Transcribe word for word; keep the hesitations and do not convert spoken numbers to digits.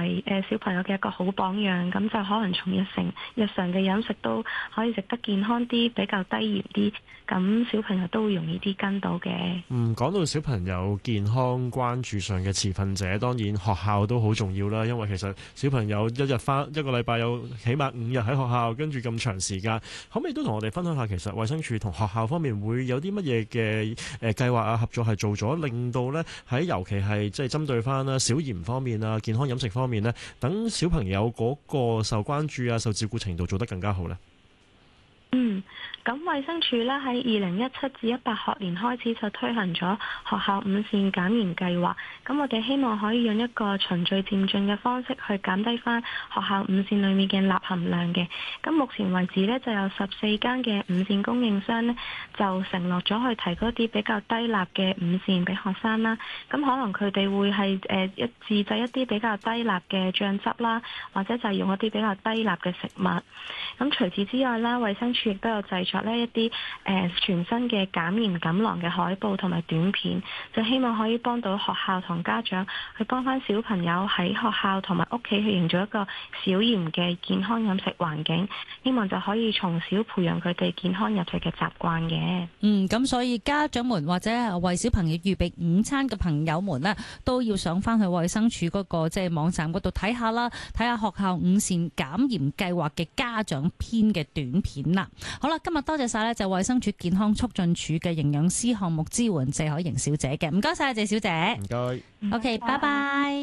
為誒小朋友嘅一個好榜樣，咁就可能從日常日常嘅飲食都可以食得健康啲，比較低鹽啲，咁小朋友都會容易啲跟到嘅。 嗯，講到小朋友健康關注上嘅持份者，當然學校都好重要啦，因為其實小朋友一日返一個禮拜有起碼五日喺學校，跟住咁長時間，可唔可以都同我哋分享下，其實衛生署同學校方面會有啲乜嘢嘅誒計劃啊合作係做咗，令到呢喺尤其係即係針對翻啦小鹽方面啊、健康飲食方面呢，等小朋友嗰個受關注啊、受照顧程度做得更加好呢？ 嗯，咁衛生署咧喺二零一七至一八學年開始就推行咗學校午膳減鹽計劃。咁我哋希望可以用一個循序漸進嘅方式去減低翻學校午膳裡面嘅鈉含量嘅。咁目前為止呢，就有十四間嘅午膳供應商呢，就承諾咗去提供一啲比較低鈉嘅午膳俾學生啦。咁可能佢哋會係誒一自製一啲比較低鈉嘅醬汁啦，或者就係用一啲比較低鈉嘅食物。咁除此之外啦，衛生署亦都有製作呢一啲誒、呃、全新嘅減鹽錦囊嘅海報同埋短片，就希望可以幫到學校同家長去幫翻小朋友喺學校同埋屋企去營造一個少鹽嘅健康飲食環境，希望就可以從小培養佢哋健康飲食嘅習慣嘅。 嗯，咁所以家長們或者為小朋友預備午餐嘅朋友們呢，都要上翻去衛生署嗰個即係網站嗰度睇下啦，睇下學校午膳減鹽計劃嘅家長篇嘅短片啦。好啦，今日多謝晒咧，就衛生署健康促進處嘅營養師項目支援謝海瑩小姐嘅，唔該晒謝小姐。 唔該。 OK，拜拜。